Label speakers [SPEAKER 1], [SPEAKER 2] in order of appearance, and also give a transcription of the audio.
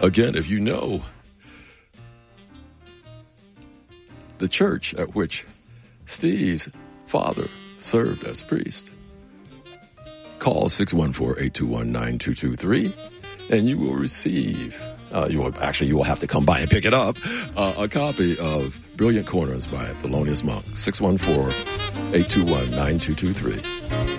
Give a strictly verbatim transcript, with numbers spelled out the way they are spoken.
[SPEAKER 1] Again, if you know the church at which Steve's father served as priest, call six one four, eight two one, nine two two three, and you will receive, uh, you will actually, you will have to come by and pick it up, uh, a copy of Brilliant Corners by Thelonious Monk, six one four, eight two one, nine two two three.